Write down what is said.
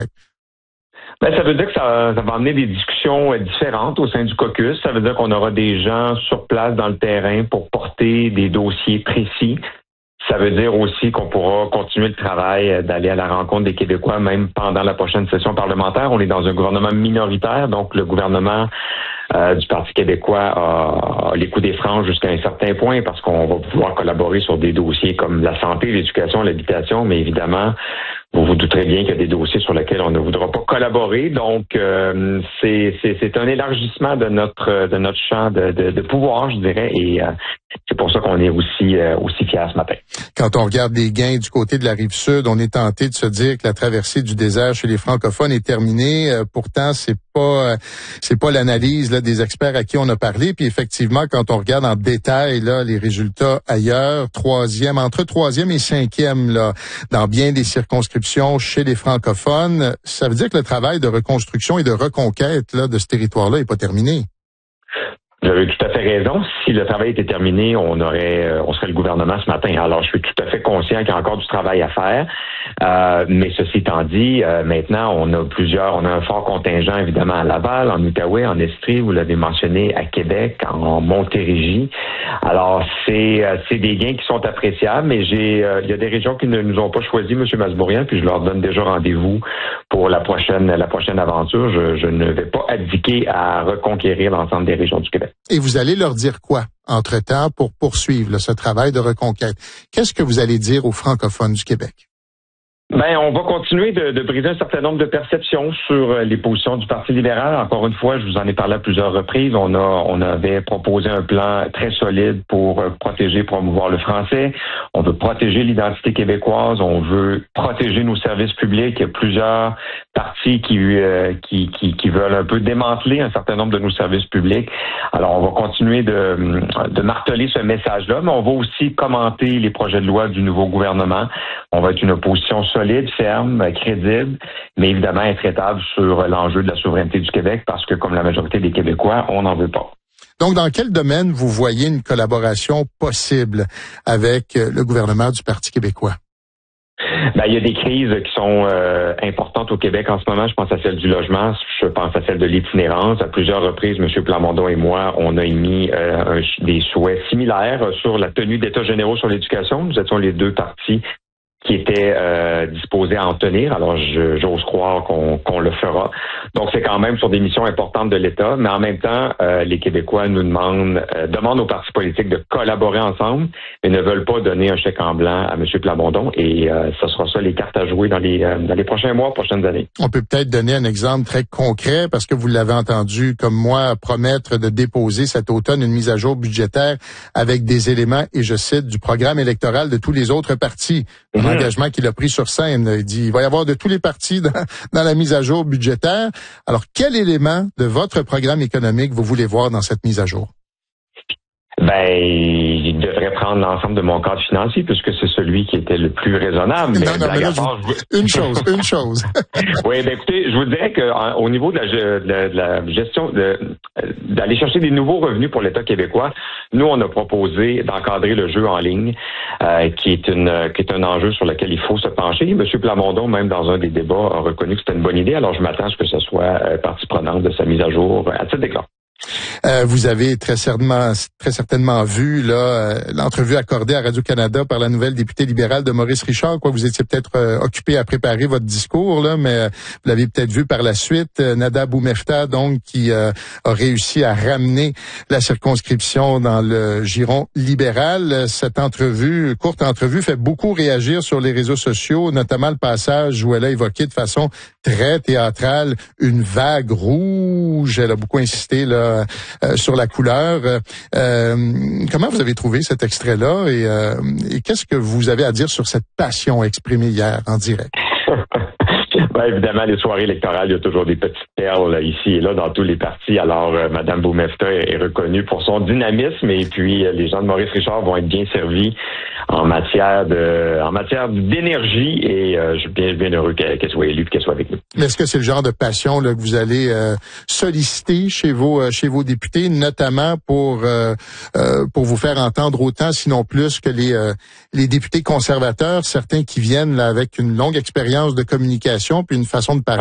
Ben, ça veut dire que ça va amener des discussions différentes au sein du caucus. Ça veut dire qu'on aura des gens sur place dans le terrain pour porter des dossiers précis. Ça veut dire aussi qu'on pourra continuer le travail d'aller à la rencontre des Québécois même pendant la prochaine session parlementaire. On est dans un gouvernement minoritaire, donc le gouvernement du Parti québécois a les coups des franges jusqu'à un certain point parce qu'on va pouvoir collaborer sur des dossiers comme la santé, l'éducation, l'habitation, mais évidemment, vous vous douterez bien qu'il y a des dossiers sur lesquels on ne voudra pas collaborer. Donc, c'est un élargissement de notre champ de pouvoir, je dirais, et c'est pour ça qu'on est aussi fiers ce matin. Quand on regarde les gains du côté de la Rive-Sud, on est tenté de se dire que la traversée du désert chez les francophones est terminée. Pourtant, c'est pas l'analyse là, des experts à qui on a parlé. Puis effectivement, quand on regarde en détail là les résultats ailleurs, entre troisième et cinquième là, dans bien des circonscriptions chez les francophones, ça veut dire que le travail de reconstruction et de reconquête là de ce territoire-là est pas terminé. Vous avez tout à fait raison. Si le travail était terminé, on serait le gouvernement ce matin. Alors, je suis tout à fait conscient qu'il y a encore du travail à faire. Mais ceci étant dit, maintenant, on a un fort contingent, évidemment, à Laval, en Outaouais, en Estrie, vous l'avez mentionné, à Québec, en Montérégie. Alors, c'est des gains qui sont appréciables, mais il y a des régions qui ne nous ont pas choisi, M. Masbourian, puis je leur donne déjà rendez-vous pour la prochaine aventure. Je ne vais pas abdiquer à reconquérir l'ensemble des régions du Québec. Et vous allez leur dire quoi, entre-temps, pour poursuivre ce travail de reconquête? Qu'est-ce que vous allez dire aux francophones du Québec? Ben, on va continuer de briser un certain nombre de perceptions sur les positions du Parti libéral. Encore une fois, je vous en ai parlé à plusieurs reprises. On avait proposé un plan très solide pour protéger et promouvoir le français. On veut protéger l'identité québécoise. On veut protéger nos services publics. Il y a plusieurs partis qui veulent un peu démanteler un certain nombre de nos services publics. Alors, on va continuer de marteler ce message-là, mais on va aussi commenter les projets de loi du nouveau gouvernement. On va être une opposition solide, ferme, crédible, mais évidemment intraitable sur l'enjeu de la souveraineté du Québec parce que, comme la majorité des Québécois, on n'en veut pas. Donc, dans quel domaine vous voyez une collaboration possible avec le gouvernement du Parti québécois? Ben, il y a des crises qui sont importantes au Québec en ce moment. Je pense à celle du logement, je pense à celle de l'itinérance. À plusieurs reprises, M. Plamondon et moi, on a émis des souhaits similaires sur la tenue d'états généraux sur l'éducation. Nous étions les deux partis qui étaient disposés à en tenir. Alors, j'ose croire qu'on le fera. Donc, c'est quand même sur des missions importantes de l'État, mais en même temps, les Québécois nous demandent aux partis politiques de collaborer ensemble, mais ne veulent pas donner un chèque en blanc à M. Plamondon. Et ce sera ça les cartes à jouer dans les prochains mois, prochaines années. On peut peut-être donner un exemple très concret, parce que vous l'avez entendu, comme moi, promettre de déposer cet automne une mise à jour budgétaire avec des éléments, et je cite, du programme électoral de tous les autres partis. Engagement qu'il a pris sur scène. Il dit il va y avoir de tous les partis dans la mise à jour budgétaire. Alors, quel élément de votre programme économique vous voulez voir dans cette mise à jour? Ben, il devrait prendre l'ensemble de mon cadre financier puisque c'est celui qui était le plus raisonnable. Mais une chose. Oui, ben écoutez, je vous dirais que au niveau de la gestion, d'aller chercher des nouveaux revenus pour l'État québécois, nous on a proposé d'encadrer le jeu en ligne, qui est un enjeu sur lequel il faut se pencher. M. Plamondon, même dans un des débats, a reconnu que c'était une bonne idée. Alors je m'attends à ce que ce soit partie prenante de sa mise à jour à titre d'exemple. Vous avez très certainement vu l'entrevue accordée à Radio-Canada par la nouvelle députée libérale de Maurice Richard. Vous étiez peut-être occupé à préparer votre discours, là, mais vous l'avez peut-être vu par la suite. Nada Boumefta, donc, qui a réussi à ramener la circonscription dans le giron libéral. Cette courte entrevue, fait beaucoup réagir sur les réseaux sociaux, notamment le passage où elle a évoqué de façon très théâtrale une vague rouge. Elle a beaucoup insisté sur la couleur. Comment vous avez trouvé cet extrait-là et qu'est-ce que vous avez à dire sur cette passion exprimée hier en direct? Ben, évidemment, les soirées électorales, il y a toujours des petites perles ici et là dans tous les partis. Alors, Mme Boumefta est reconnue pour son dynamisme et puis les gens de Maurice Richard vont être bien servis en matière d'énergie et je suis bien heureux qu'elle soit élue et qu'elle soit avec nous. Mais est-ce que c'est le genre de passion là, que vous allez solliciter chez vos députés, notamment pour vous faire entendre autant, sinon plus, que les députés conservateurs, certains qui viennent là avec une longue expérience de communication communication puis une façon de parler.